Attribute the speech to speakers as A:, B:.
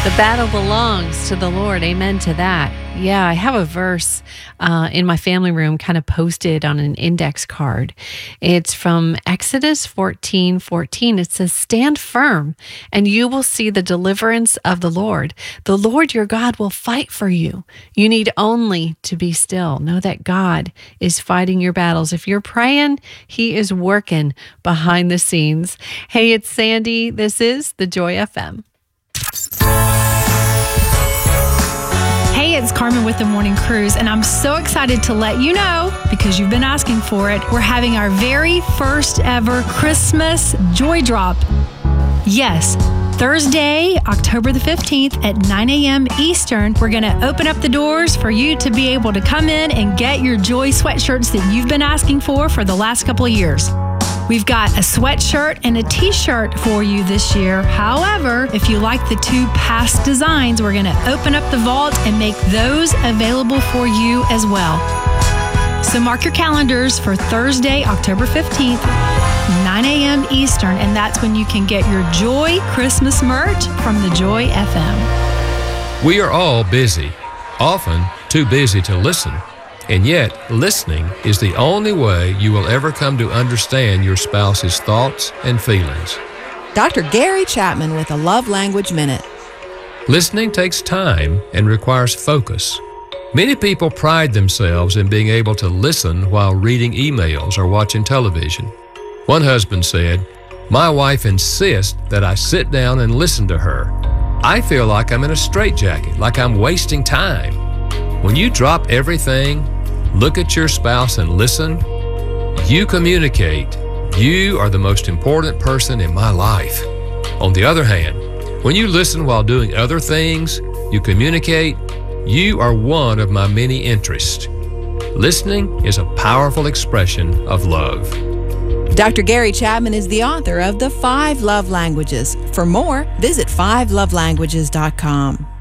A: The battle belongs to the Lord. Amen to that. Yeah, I have a verse in my family room kind of posted on an index card. It's from Exodus 14:14. It says, "Stand firm, and you will see the deliverance of the Lord. The Lord your God will fight for you. You need only to be still. Know that God is fighting your battles. If you're praying, He is working behind the scenes." Hey, it's Sandy. This is the Joy FM.
B: Hey, it's Carmen with the Morning Cruise, and I'm so excited to let you know, because you've been asking for it, we're having our very first ever Christmas Joy Drop. Yes, Thursday, October the 15th at 9 a.m. Eastern, we're going to open up the doors for you to be able to come in and get your Joy sweatshirts that you've been asking for the last couple of years. We've got a sweatshirt and a t-shirt for you this year. However, if you like the two past designs, we're going to open up the vault and make those available for you as well. So mark your calendars for Thursday, October 15th, 9 a.m. Eastern, and that's when you can get your Joy Christmas merch from the Joy FM.
C: We are all busy, often too busy to listen. And yet, listening is the only way you will ever come to understand your spouse's thoughts and feelings.
D: Dr. Gary Chapman with a Love Language Minute.
C: Listening takes time and requires focus. Many people pride themselves in being able to listen while reading emails or watching television. One husband said, "My wife insists that I sit down and listen to her. I feel like I'm in a straitjacket, like I'm wasting time." When you drop everything, look at your spouse and listen, you communicate. You are the most important person in my life. On the other hand, when you listen while doing other things, you communicate. You are one of my many interests. Listening is a powerful expression of love.
D: Dr. Gary Chapman is the author of The 5 Love Languages. For more, visit 5lovelanguages.com.